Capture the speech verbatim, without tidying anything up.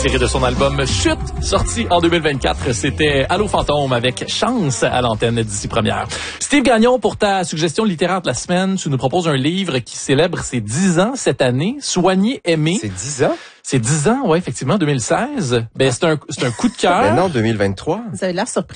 tiré de son album Chute, sorti en deux mille vingt-quatre. C'était Allô Fantôme avec Chance à l'antenne d'ici première. Steve Gagnon, pour ta suggestion littéraire de la semaine, tu nous proposes un livre qui célèbre ses dix ans cette année, Soigner, aimer. C'est dix ans? C'est dix ans, ouais, effectivement, deux mille seize. Ben, c'est un, c'est un coup de cœur. Ben non, deux mille vingt-trois. Vous avez l'air surpris.